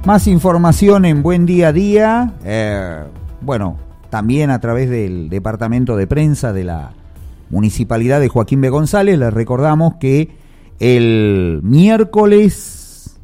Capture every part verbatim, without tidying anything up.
Más información en Buen Día a Día, eh, bueno, también a través del Departamento de Prensa de la Municipalidad de Joaquín B. González. Les recordamos que el miércoles,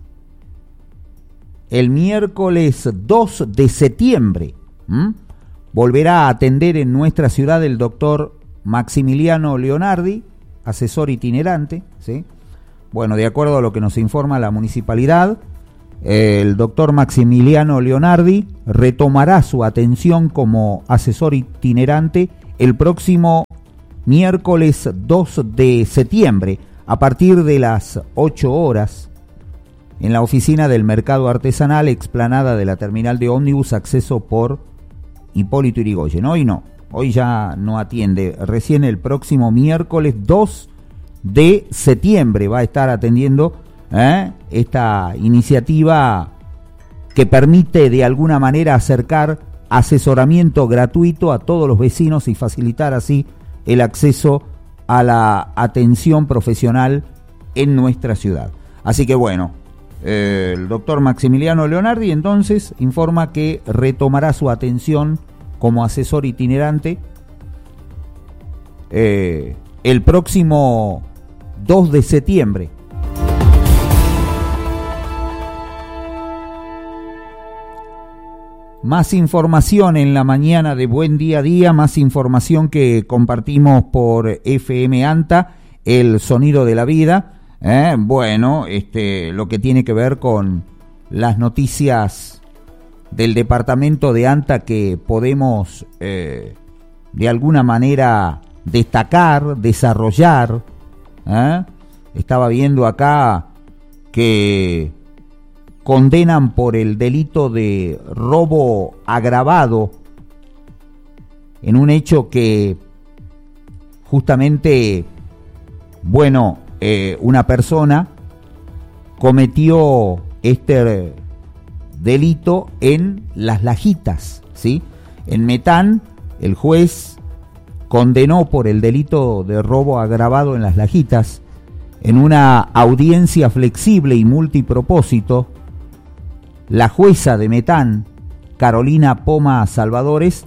el miércoles dos de septiembre, ¿m? volverá a atender en nuestra ciudad el doctor Maximiliano Leonardi, asesor itinerante, ¿sí? Bueno, de acuerdo a lo que nos informa la municipalidad, el doctor Maximiliano Leonardi retomará su atención como asesor itinerante el próximo miércoles dos de septiembre a partir de las ocho horas en la oficina del Mercado Artesanal, explanada de la terminal de ómnibus, acceso por Hipólito Yrigoyen. Hoy no, hoy ya no atiende, recién el próximo miércoles dos de septiembre va a estar atendiendo ¿Eh? esta iniciativa que permite de alguna manera acercar asesoramiento gratuito a todos los vecinos y facilitar así el acceso a la atención profesional en nuestra ciudad. Así que bueno, eh, el doctor Maximiliano Leonardi entonces informa que retomará su atención como asesor itinerante eh, el próximo dos de septiembre. Más información en la mañana de Buen Día a Día, más información que compartimos por F M ANTA, el sonido de la vida. ¿eh? Bueno, este, lo que tiene que ver con las noticias del departamento de ANTA que podemos eh, de alguna manera destacar, desarrollar. ¿eh? Estaba viendo acá que condenan por el delito de robo agravado en un hecho que justamente, bueno, eh, una persona cometió este delito en Las Lajitas, ¿sí? En Metán, el juez condenó por el delito de robo agravado en Las Lajitas en una audiencia flexible y multipropósito. La jueza de Metán, Carolina Poma Salvadores,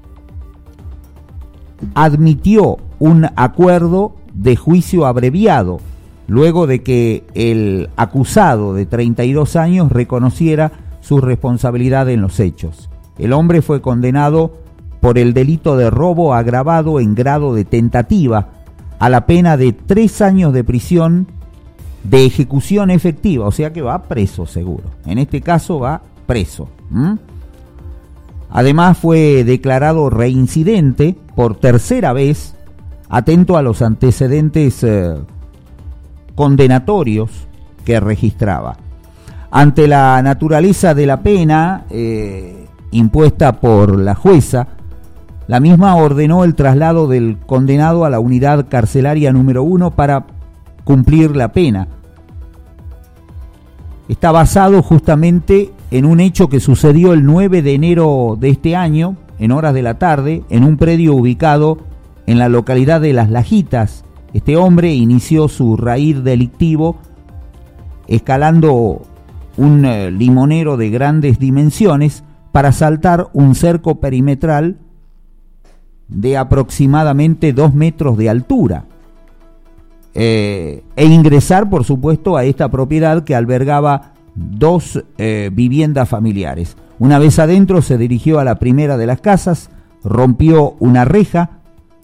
admitió un acuerdo de juicio abreviado luego de que el acusado de treinta y dos años reconociera su responsabilidad en los hechos. El hombre fue condenado por el delito de robo agravado en grado de tentativa a la pena de tres años de prisión de ejecución efectiva, o sea que va preso seguro. En este caso va preso. ¿Mm? Además fue declarado reincidente por tercera vez, atento a los antecedentes eh, condenatorios que registraba. Ante la naturaleza de la pena eh, impuesta por la jueza, la misma ordenó el traslado del condenado a la unidad carcelaria número uno para cumplir la pena. Está basado justamente en un hecho que sucedió el nueve de enero de este año, en horas de la tarde, en un predio ubicado en la localidad de Las Lajitas. Este hombre inició su raíz delictivo escalando un eh, limonero de grandes dimensiones para saltar un cerco perimetral de aproximadamente dos metros de altura. Eh, e ingresar, por supuesto, a esta propiedad que albergaba dos eh, viviendas familiares. Una vez adentro se dirigió a la primera de las casas, rompió una reja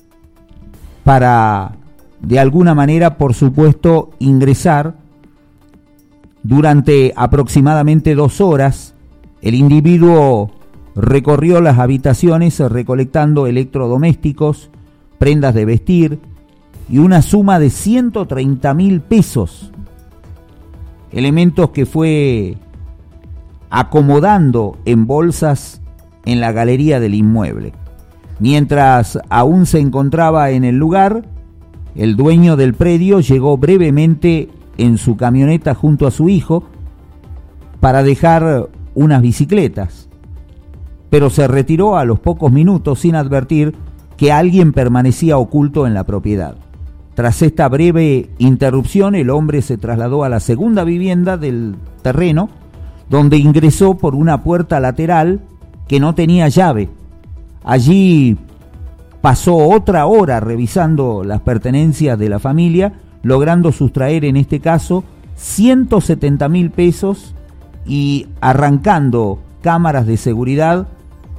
para, de alguna manera, por supuesto, ingresar. Durante aproximadamente dos horas, el individuo recorrió las habitaciones recolectando electrodomésticos, prendas de vestir y una suma de ciento treinta mil pesos, elementos que fue acomodando en bolsas en la galería del inmueble. Mientras aún se encontraba en el lugar, el dueño del predio llegó brevemente en su camioneta junto a su hijo para dejar unas bicicletas, pero se retiró a los pocos minutos sin advertir que alguien permanecía oculto en la propiedad. Tras esta breve interrupción, el hombre se trasladó a la segunda vivienda del terreno, donde ingresó por una puerta lateral que no tenía llave. Allí pasó otra hora revisando las pertenencias de la familia, logrando sustraer en este caso ciento setenta mil pesos y arrancando cámaras de seguridad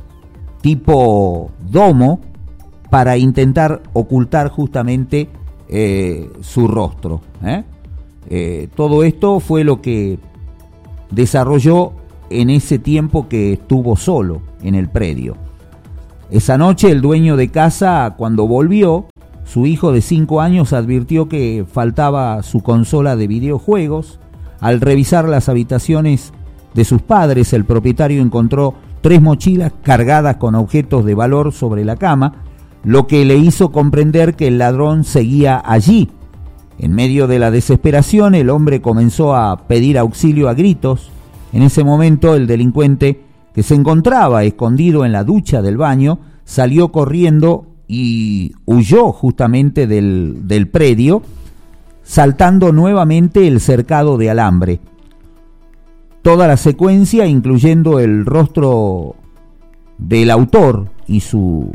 tipo domo para intentar ocultar justamente eh, su rostro. ¿eh? Eh, todo esto fue lo que desarrolló en ese tiempo que estuvo solo en el predio. Esa noche el dueño de casa, cuando volvió, su hijo de cinco años advirtió que faltaba su consola de videojuegos. Al revisar las habitaciones de sus padres, el propietario encontró tres mochilas cargadas con objetos de valor sobre la cama, lo que le hizo comprender que el ladrón seguía allí. En medio de la desesperación, el hombre comenzó a pedir auxilio a gritos. En ese momento, el delincuente, que se encontraba escondido en la ducha del baño, salió corriendo y huyó justamente del, del predio, saltando nuevamente el cercado de alambre. Toda la secuencia, incluyendo el rostro del autor y su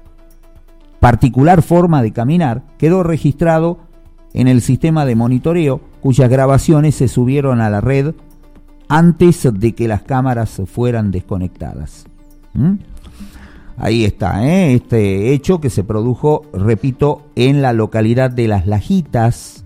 particular forma de caminar, quedó registrado en el sistema de monitoreo, cuyas grabaciones se subieron a la red antes de que las cámaras fueran desconectadas. ¿Mm? Ahí está, ¿eh? este hecho que se produjo, repito, en la localidad de Las Lajitas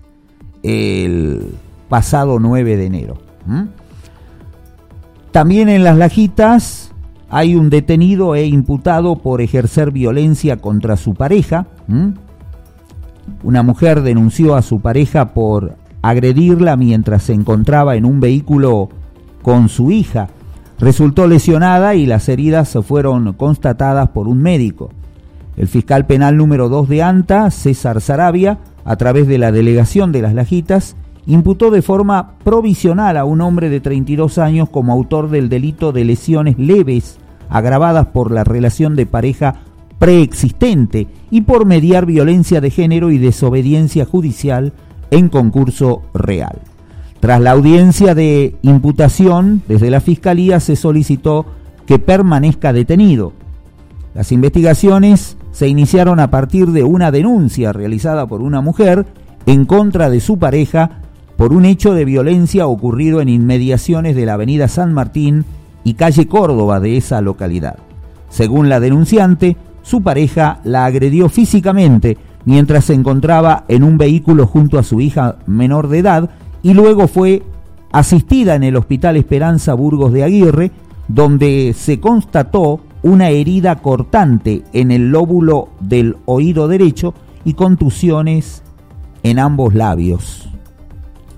el pasado nueve de enero. ¿Mm? También en Las Lajitas hay un detenido e imputado por ejercer violencia contra su pareja. ¿Mm? Una mujer denunció a su pareja por agredirla mientras se encontraba en un vehículo con su hija. Resultó lesionada y las heridas fueron constatadas por un médico. El fiscal penal número dos de Anta, César Sarabia, a través de la delegación de Las Lajitas, imputó de forma provisional a un hombre de treinta y dos años como autor del delito de lesiones leves agravadas por la relación de pareja preexistente y por mediar violencia de género y desobediencia judicial en concurso real. Tras la audiencia de imputación, desde la Fiscalía se solicitó que permanezca detenido. Las investigaciones se iniciaron a partir de una denuncia realizada por una mujer en contra de su pareja por un hecho de violencia ocurrido en inmediaciones de la avenida San Martín y calle Córdoba de esa localidad. Según la denunciante, su pareja la agredió físicamente mientras se encontraba en un vehículo junto a su hija menor de edad y luego fue asistida en el Hospital Esperanza Burgos de Aguirre, donde se constató una herida cortante en el lóbulo del oído derecho y contusiones en ambos labios.